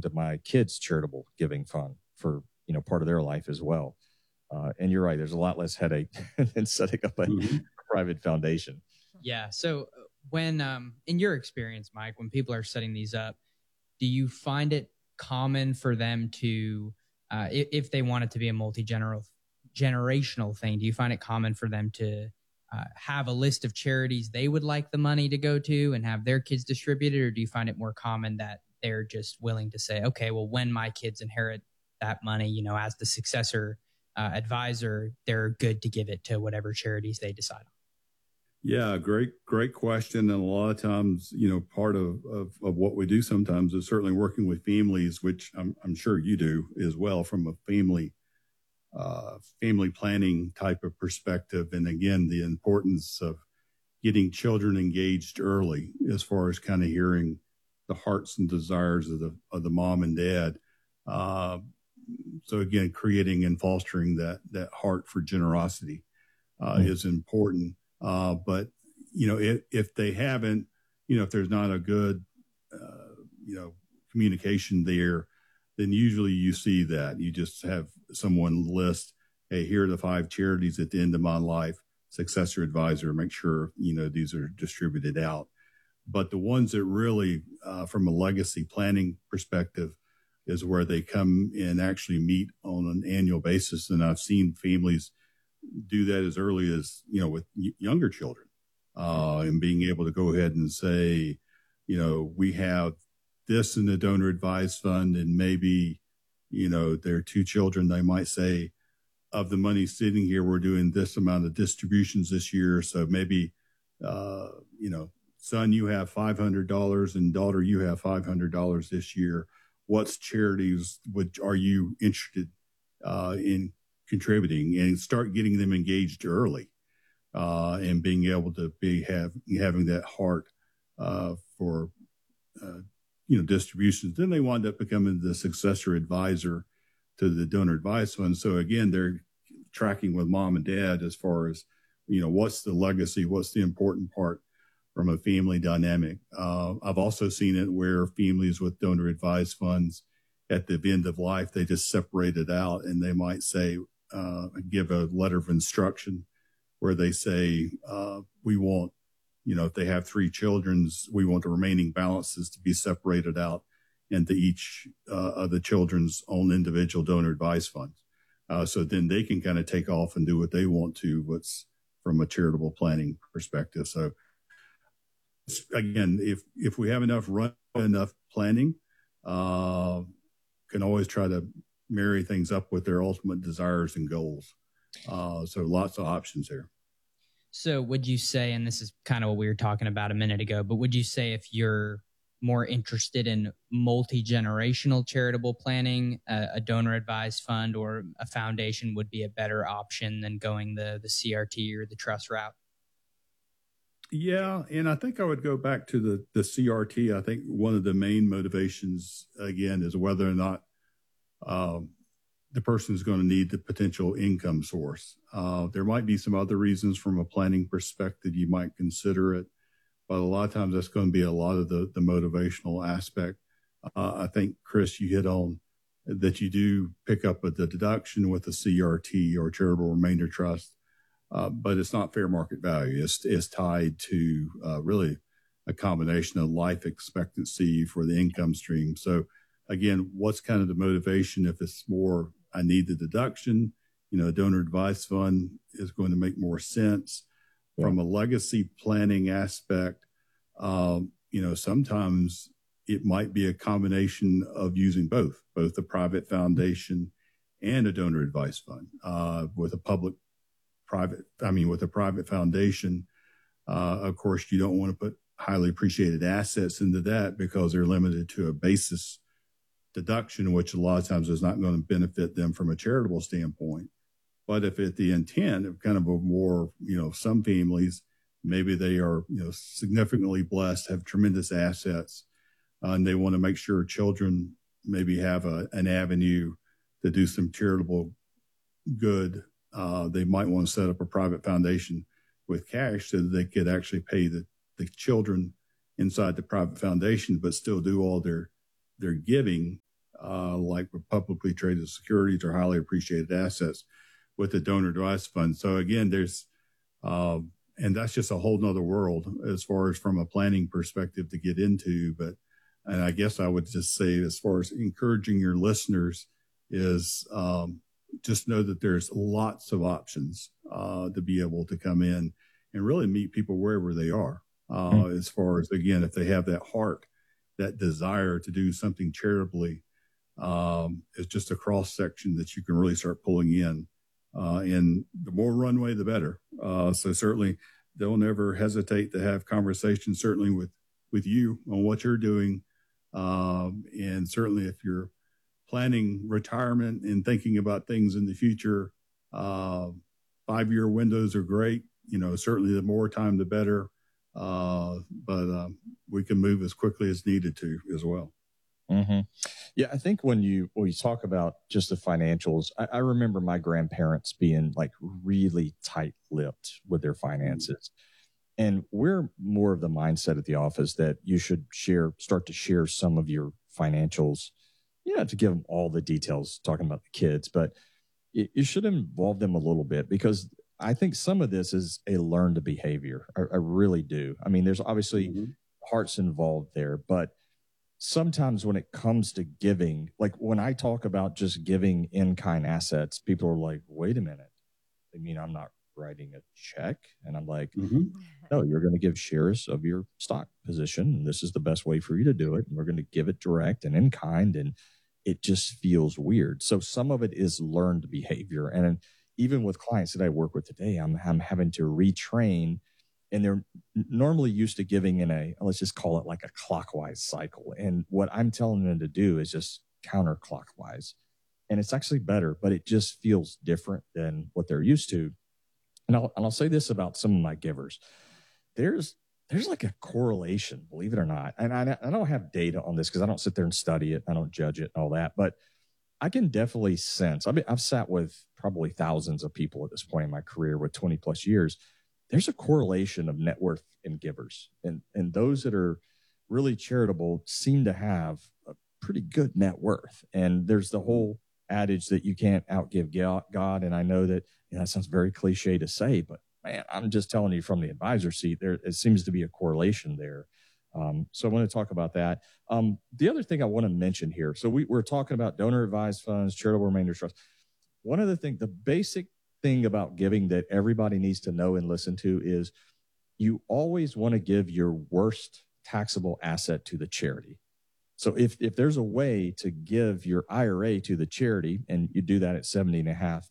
into my kids' charitable giving fund for, part of their life as well. And you're right, there's a lot less headache than setting up a private foundation. Yeah. So when, in your experience, Mike, when people are setting these up, do you find it common for them to, if they want it to be a multi-generational thing, do you find it common for them to have a list of charities they would like the money to go to and have their kids distributed? Or do you find it more common that they're just willing to say, okay, well, when my kids inherit that money, as the successor advisor, they're good to give it to whatever charities they decide on? Yeah, great question. And a lot of times, part of what we do sometimes is certainly working with families, which I'm sure you do as well, from a family planning type of perspective. And again, the importance of getting children engaged early as far as kind of hearing the hearts and desires of the mom and dad. So again, creating and fostering that heart for generosity is important. But, if they haven't, if there's not a good, communication there, then usually you see that you just have someone list, hey, here are the 5 charities at the end of my life, successor advisor, make sure, these are distributed out. But the ones that really, from a legacy planning perspective, is where they come and actually meet on an annual basis. And I've seen families do that as early as, with younger children, and being able to go ahead and say, we have this in the donor advised fund, and maybe, there are 2 children. They might say, of the money sitting here, we're doing this amount of distributions this year. So maybe, son, you have $500, and daughter, you have $500 this year. What charities are you interested in contributing, and start getting them engaged early, and being able to having that heart for distributions. Then they wind up becoming the successor advisor to the donor advised fund. So again, they're tracking with mom and dad as far as what's the legacy, what's the important part from a family dynamic. I've also seen it where families with donor advised funds at the end of life, they just separate it out, and they might say, give a letter of instruction where they say, we want, if they have 3 children, we want the remaining balances to be separated out into each of the children's own individual donor advised funds. So then they can kind of take off and do what they want to, what's from a charitable planning perspective. So again, if we have enough planning, can always try to marry things up with their ultimate desires and goals. So lots of options there. So would you say, and this is kind of what we were talking about a minute ago, but would you say if you're more interested in multi-generational charitable planning, a donor advised fund or a foundation would be a better option than going the CRT or the trust route? Yeah, and I think I would go back to the CRT. I think one of the main motivations, again, is whether or not the person is going to need the potential income source. There might be some other reasons from a planning perspective you might consider it, but a lot of times that's going to be a lot of the motivational aspect. I think, Chris, you hit on that you do pick up the deduction with the CRT or charitable remainder trust, but it's not fair market value. It's tied to really a combination of life expectancy for the income stream. So again, what's kind of the motivation? If it's more, I need the deduction, a donor advised fund is going to make more sense. Yeah. From a legacy planning aspect, sometimes it might be a combination of using both the private foundation and a donor advised fund. With a private foundation, of course, you don't want to put highly appreciated assets into that because they're limited to a basis deduction, which a lot of times is not going to benefit them from a charitable standpoint. But if at the intent of kind of a more, some families, maybe they are, significantly blessed, have tremendous assets, and they want to make sure children maybe have an avenue to do some charitable good. They might want to set up a private foundation with cash so that they could actually pay the children inside the private foundation, but still do all their giving like with publicly traded securities or highly appreciated assets with the donor advised fund. So again, there's, and that's just a whole nother world as far as from a planning perspective to get into. But, and I guess I would just say, as far as encouraging your listeners is, just know that there's lots of options, to be able to come in and really meet people wherever they are. As far as, again, if they have that heart, that desire to do something charitably, it's just a cross section that you can really start pulling in. And the more runway, the better. So certainly don't ever hesitate to have conversations, certainly with you on what you're doing. And certainly if you're planning retirement and thinking about things in the future, 5-year windows are great. Certainly the more time, the better. But we can move as quickly as needed to as well. Mm-hmm. Yeah, I think when you talk about just the financials, I remember my grandparents being like really tight-lipped with their finances. And we're more of the mindset at the office that you should start to share some of your financials, to give them all the details, talking about the kids, but you should involve them a little bit, because I think some of this is a learned behavior. I really do. I mean, there's obviously hearts involved there, but sometimes when it comes to giving, like when I talk about just giving in-kind assets, people are like, wait a minute. I mean, I'm not writing a check. And I'm like, no, you're going to give shares of your stock position. And this is the best way for you to do it. And we're going to give it direct and in kind. And it just feels weird. So some of it is learned behavior. And even with clients that I work with today, I'm having to retrain, and they're normally used to giving in let's just call it like a clockwise cycle. And what I'm telling them to do is just counterclockwise. And it's actually better, but it just feels different than what they're used to. And I'll say this about some of my givers. There's like a correlation, believe it or not. And I don't have data on this because I don't sit there and study it. I don't judge it and all that. But I can definitely sense, I've sat with probably thousands of people at this point in my career with 20 plus years. There's a correlation of net worth in givers. And those that are really charitable seem to have a pretty good net worth. And there's the whole adage that you can't outgive God. And I know that that sounds very cliche to say, but man, I'm just telling you from the advisor seat, it seems to be a correlation there. So I want to talk about that. The other thing I want to mention here, so we're talking about donor advised funds, charitable remainder trust. One of the things, the basic thing about giving that everybody needs to know and listen to is you always want to give your worst taxable asset to the charity. So if there's a way to give your IRA to the charity, and you do that at 70 and a half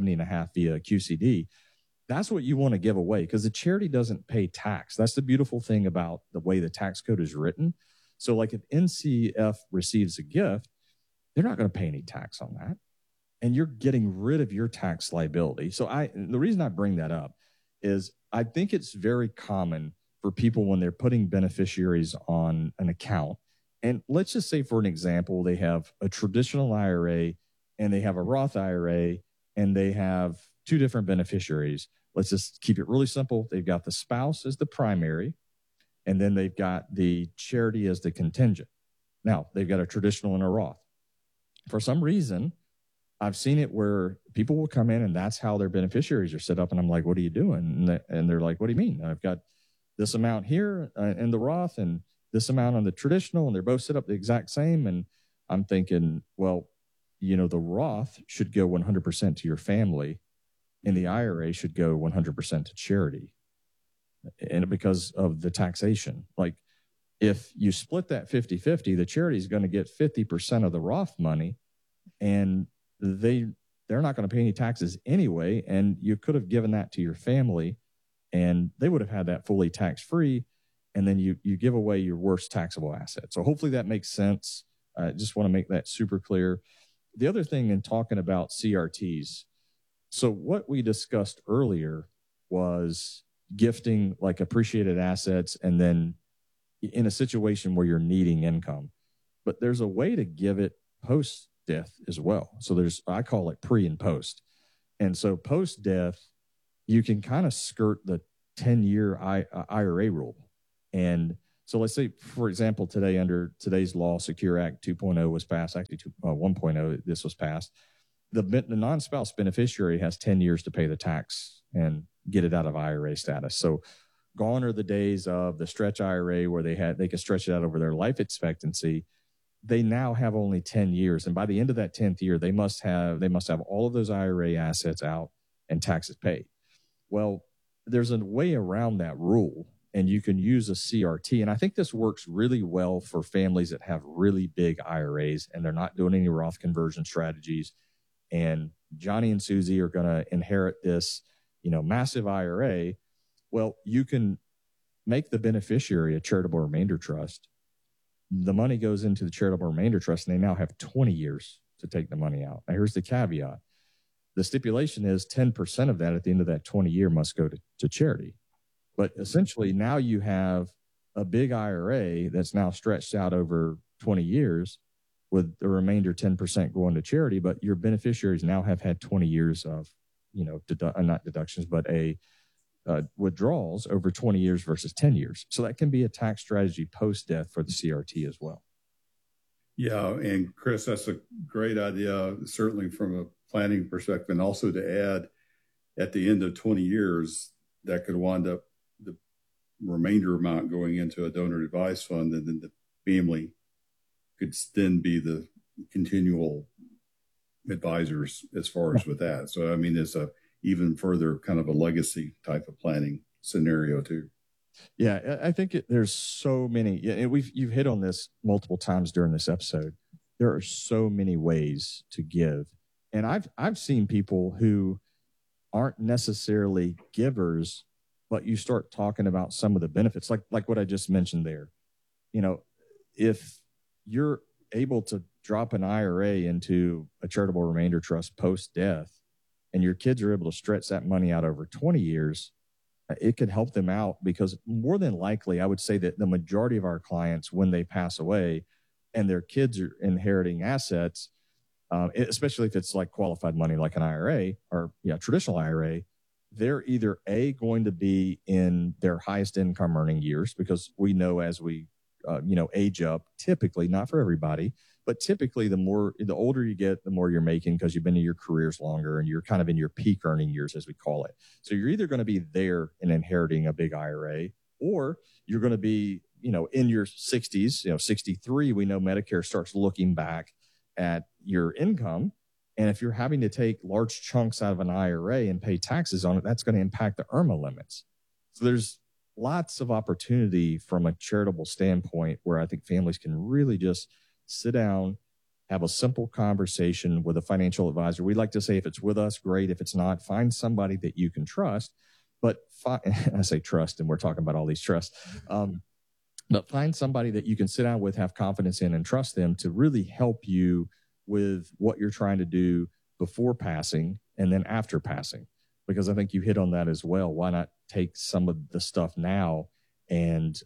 via QCD, that's what you want to give away, because the charity doesn't pay tax. That's the beautiful thing about the way the tax code is written. So like if NCF receives a gift, they're not going to pay any tax on that. And you're getting rid of your tax liability. So the reason I bring that up is I think it's very common for people when they're putting beneficiaries on an account. And let's just say, for an example, they have a traditional IRA and they have a Roth IRA and they have two different beneficiaries. Let's just keep it really simple. They've got the spouse as the primary, and then they've got the charity as the contingent. Now, they've got a traditional and a Roth. For some reason, I've seen it where people will come in and that's how their beneficiaries are set up. And I'm like, what are you doing? And they're like, what do you mean? I've got this amount here in the Roth and this amount on the traditional, and they're both set up the exact same. And I'm thinking, well, the Roth should go 100% to your family, and the IRA should go 100% to charity. And because of the taxation, like if you split that 50-50, the charity is going to get 50% of the Roth money, and they're not going to pay any taxes anyway. And you could have given that to your family and they would have had that fully tax-free. And then you give away your worst taxable asset. So hopefully that makes sense. I just want to make that super clear. The other thing in talking about CRTs, so what we discussed earlier was gifting like appreciated assets and then in a situation where you're needing income. But there's a way to give it post-death as well. So I call it pre and post. And so post-death, you can kind of skirt the 10-year IRA rule. And So let's say, for example, today under today's law, Secure Act 2.0 was passed, actually 1.0, this was passed. The non-spouse beneficiary has 10 years to pay the tax and get it out of IRA status. So gone are the days of the stretch IRA where they could stretch it out over their life expectancy. They now have only 10 years. And by the end of that 10th year, they must have all of those IRA assets out and taxes paid. Well, there's a way around that rule, and you can use a CRT. And I think this works really well for families that have really big IRAs and they're not doing any Roth conversion strategies. And Johnny and Susie are going to inherit this, massive IRA. Well, you can make the beneficiary a charitable remainder trust. The money goes into the charitable remainder trust, and they now have 20 years to take the money out. Now, here's the caveat. The stipulation is 10% of that at the end of that 20 year must go to charity. But essentially, now you have a big IRA that's now stretched out over 20 years with the remainder 10% going to charity, but your beneficiaries now have had 20 years of, not deductions, but withdrawals over 20 years versus 10 years. So that can be a tax strategy post-death for the CRT as well. Yeah, and Chris, that's a great idea, certainly from a planning perspective, and also to add at the end of 20 years, that could wind up the remainder amount going into a donor advised fund, and then the family could then be the continual advisors as far as with that. So, I mean, it's a even further kind of a legacy type of planning scenario too. Yeah, I think there's so many. Yeah, you've hit on this multiple times during this episode. There are so many ways to give, and I've seen people who aren't necessarily givers, but you start talking about some of the benefits, like what I just mentioned there. If you're able to drop an IRA into a charitable remainder trust post-death, and your kids are able to stretch that money out over 20 years, it could help them out, because more than likely, I would say that the majority of our clients, when they pass away and their kids are inheriting assets, especially if it's like qualified money like an IRA or traditional IRA, they're either going to be in their highest income earning years, because we know as we age up, typically, not for everybody, but typically the older you get, the more you're making, because you've been in your careers longer and you're kind of in your peak earning years, as we call it. So you're either going to be there and inheriting a big IRA, or you're going to be, in your 60s, 63, we know Medicare starts looking back at your income. And if you're having to take large chunks out of an IRA and pay taxes on it, that's going to impact the IRMAA limits. So there's lots of opportunity from a charitable standpoint where I think families can really just sit down, have a simple conversation with a financial advisor. We like to say, if it's with us, great. If it's not, find somebody that you can trust. But I say trust, and we're talking about all these trusts. But find somebody that you can sit down with, have confidence in, and trust them to really help you with what you're trying to do before passing and then after passing. Because I think you hit on that as well. Why not take some of the stuff now and,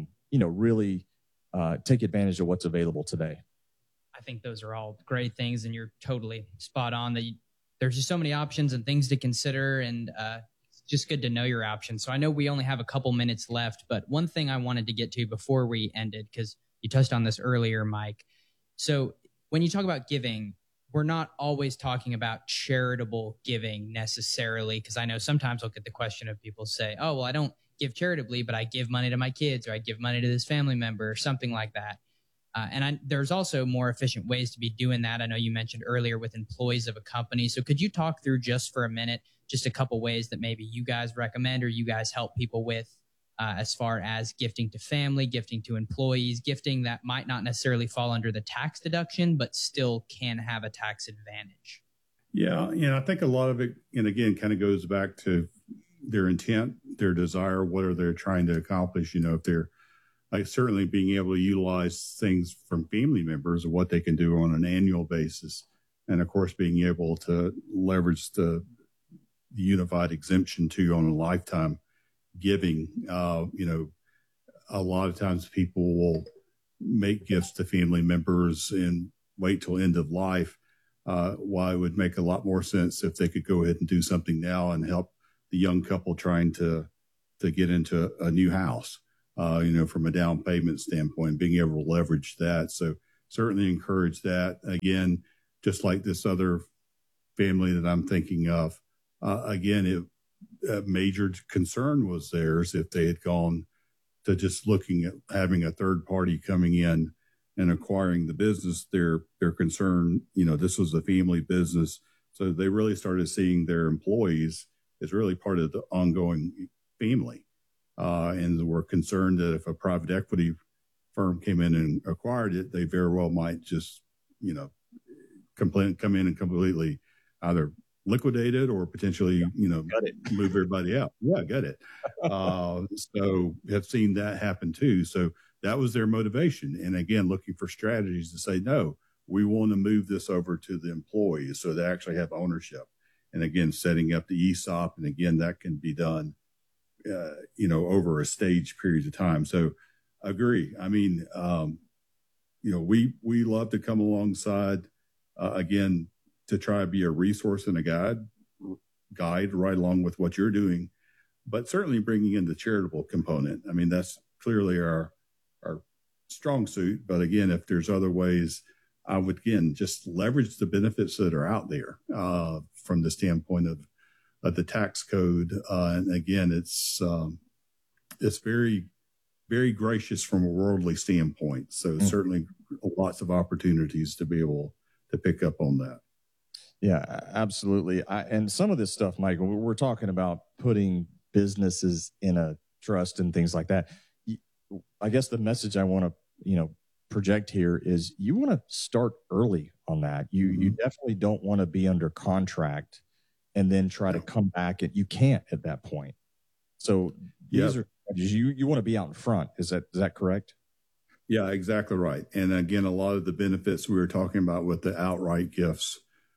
really take advantage of what's available today? I think those are all great things, and you're totally spot on. There's just so many options and things to consider, and it's just good to know your options. So I know we only have a couple minutes left, but one thing I wanted to get to before we ended, because you touched on this earlier, Mike. So when you talk about giving, we're not always talking about charitable giving necessarily, because I know sometimes I'll get the question of people say, oh, well, I don't give charitably, but I give money to my kids, or I give money to this family member, or something like that. There's also more efficient ways to be doing that. I know you mentioned earlier with employees of a company. So could you talk through just for a minute, just a couple ways that maybe you guys recommend or you guys help people with as far as gifting to family, gifting to employees, gifting that might not necessarily fall under the tax deduction, but still can have a tax advantage? Yeah, and I think a lot of it, and again, kind of goes back to their intent, their desire, what are they trying to accomplish? If they're certainly being able to utilize things from family members of what they can do on an annual basis. And of course, being able to leverage the unified exemption too on a lifetime giving. A lot of times people will make gifts to family members and wait till end of life. Why it would make a lot more sense if they could go ahead and do something now and help the young couple trying to get into a new house. from a down payment standpoint, being able to leverage that. So certainly encourage that. Again, just like this other family that I'm thinking of, again, a major concern was theirs if they had gone to just looking at having a third party coming in and acquiring the business. Their concern, this was a family business. So they really started seeing their employees as really part of the ongoing family. And were concerned that if a private equity firm came in and acquired it, they very well might just, come in and completely either liquidate it or potentially, move everybody out. Yeah, got it. So have seen that happen too. So that was their motivation. And again, looking for strategies to say, no, we want to move this over to the employees so they actually have ownership. And again, setting up the ESOP. And again, that can be done, over a stage period of time. So agree. I mean, we love to come alongside, again, to try to be a resource and a guide right along with what you're doing, but certainly bringing in the charitable component. I mean, that's clearly our strong suit. But again, if there's other ways, I would, again, just leverage the benefits that are out there from the standpoint of the tax code. And again, it's very, very gracious from a worldly standpoint. So certainly lots of opportunities to be able to pick up on that. Yeah, absolutely. And some of this stuff, Mike, we're talking about putting businesses in a trust and things like that. I guess the message I want to, project here is you want to start early on that. You definitely don't want to be under contract and then try to come back, and you can't at that point. So these are you want to be out in front. Is that correct? Yeah, exactly right. And again, a lot of the benefits we were talking about with the outright gifts,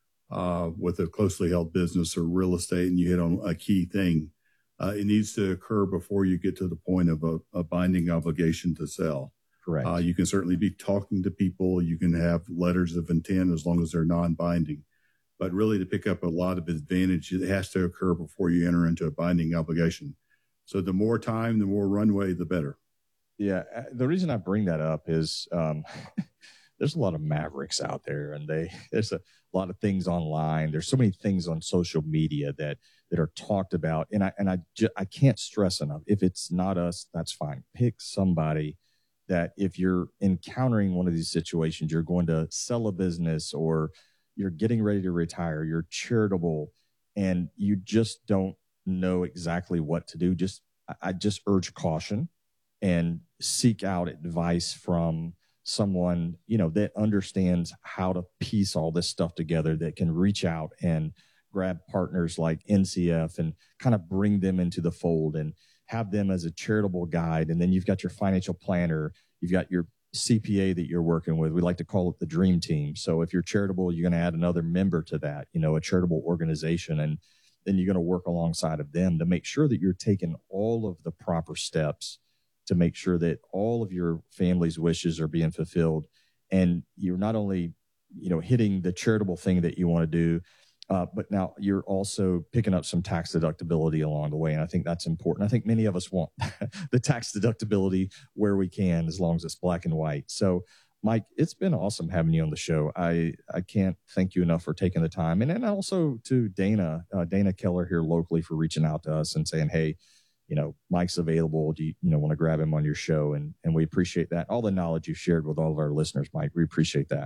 with a closely held business or real estate, and you hit on a key thing. It needs to occur before you get to the point of a binding obligation to sell. Correct. You can certainly be talking to people. You can have letters of intent as long as they're non-binding. But really, to pick up a lot of advantage, it has to occur before you enter into a binding obligation. So the more time, the more runway, the better. Yeah. The reason I bring that up is there's a lot of mavericks out there, and there's a lot of things online. There's so many things on social media that are talked about. And I can't stress enough, if it's not us, that's fine. Pick somebody that if you're encountering one of these situations, you're going to sell a business or you're getting ready to retire, you're charitable, and you just don't know exactly what to do. I just urge caution and seek out advice from someone, that understands how to piece all this stuff together, that can reach out and grab partners like NCF and kind of bring them into the fold and have them as a charitable guide. And then you've got your financial planner, you've got your CPA that you're working with. We like to call it the dream team. So if you're charitable, you're going to add another member to that, a charitable organization. And then you're going to work alongside of them to make sure that you're taking all of the proper steps to make sure that all of your family's wishes are being fulfilled. And you're not only, hitting the charitable thing that you want to do, but now you're also picking up some tax deductibility along the way. And I think that's important. I think many of us want the tax deductibility where we can, as long as it's black and white. So, Mike, it's been awesome having you on the show. I can't thank you enough for taking the time. And then also to Dana Keller here locally for reaching out to us and saying, hey, Mike's available. Do you want to grab him on your show? And we appreciate that. All the knowledge you've shared with all of our listeners, Mike, we appreciate that.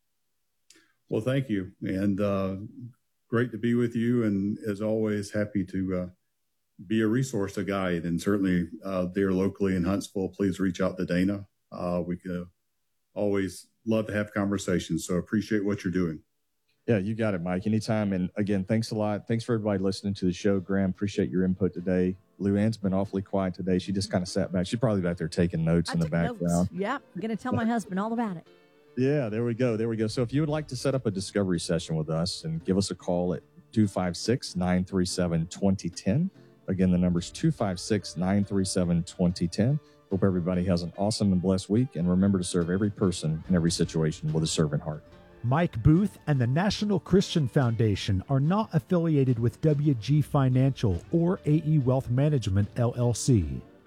Well, thank you. And great to be with you. And as always, happy to be a resource, a guide. And certainly there locally in Huntsville, please reach out to Dana. We can always love to have conversations. So appreciate what you're doing. Yeah, you got it, Mike. Anytime. And again, thanks a lot. Thanks for everybody listening to the show. Graham, appreciate your input today. Luann's been awfully quiet today. She just kind of sat back. She's probably back there taking notes in the background. Notes. Yeah, I'm going to tell my husband all about it. Yeah, there we go. So if you would like to set up a discovery session with us, and give us a call at 256-937-2010. Again, the number's 256-937-2010. Hope everybody has an awesome and blessed week. And remember to serve every person in every situation with a servant heart. Mike Booth and the National Christian Foundation are not affiliated with WG Financial or AE Wealth Management, LLC.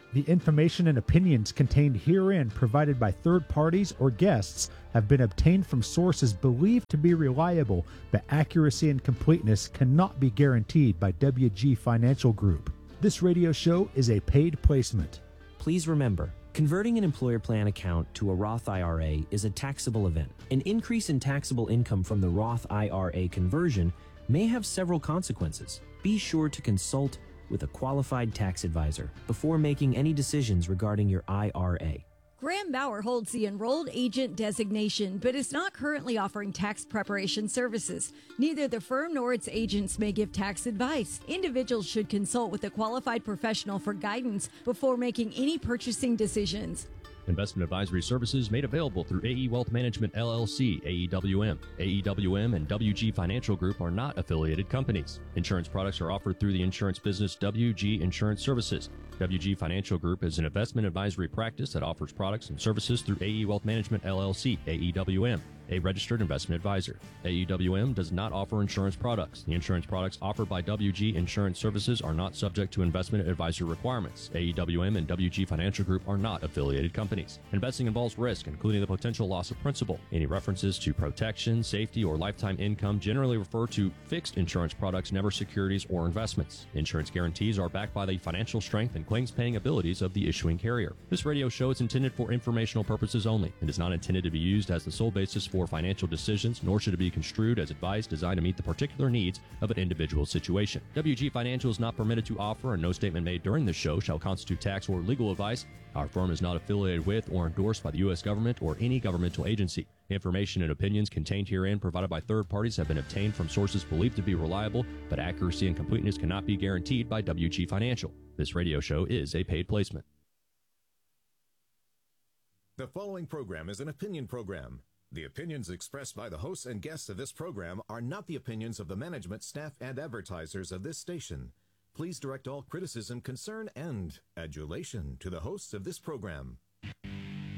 The information and opinions contained herein provided by third parties or guests have been obtained from sources believed to be reliable, but accuracy and completeness cannot be guaranteed by WG Financial Group. This radio show is a paid placement. Please remember, converting an employer plan account to a Roth IRA is a taxable event. An increase in taxable income from the Roth IRA conversion may have several consequences. Be sure to consult with a qualified tax advisor before making any decisions regarding your IRA. Graham Bauer holds the enrolled agent designation, but is not currently offering tax preparation services. Neither the firm nor its agents may give tax advice. Individuals should consult with a qualified professional for guidance before making any purchasing decisions. Investment advisory services made available through AE Wealth Management LLC, AEWM. AEWM and WG Financial Group are not affiliated companies. Insurance products are offered through the insurance business WG Insurance Services. WG Financial Group is an investment advisory practice that offers products and services through AE Wealth Management LLC, AEWM, a registered investment advisor. AEWM does not offer insurance products. The insurance products offered by WG Insurance Services are not subject to investment advisory requirements. AEWM and WG Financial Group are not affiliated companies. Investing involves risk, including the potential loss of principal. Any references to protection, safety, or lifetime income generally refer to fixed insurance products, never securities or investments. Insurance guarantees are backed by the financial strength and claims-paying abilities of the issuing carrier. This radio show is intended for informational purposes only and is not intended to be used as the sole basis for financial decisions, nor should it be construed as advice designed to meet the particular needs of an individual situation. WG Financial is not permitted to offer, and no statement made during this show shall constitute tax or legal advice. Our firm is not affiliated with or endorsed by the U.S. government or any governmental agency. Information and opinions contained herein provided by third parties have been obtained from sources believed to be reliable, but accuracy and completeness cannot be guaranteed by WG Financial. This radio show is a paid placement. The following program is an opinion program. The opinions expressed by the hosts and guests of this program are not the opinions of the management, staff, and advertisers of this station. Please direct all criticism, concern, and adulation to the hosts of this program.